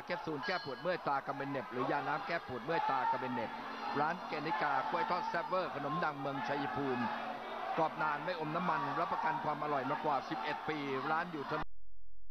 แคปซูลแก้ปวดเมื่อยตากระเบนเน็บหรือยาน้ำแก้ปวดเมื่อยตากระเบนเน็บร้านเกนิกากล้วยทอดแซ่บเวอร์ขนมดังเมืองชัยภูมิกรอบนานไม่อมน้ำมันรับประกันความอร่อยมากว่า11 ปีร้านอยู่ถนน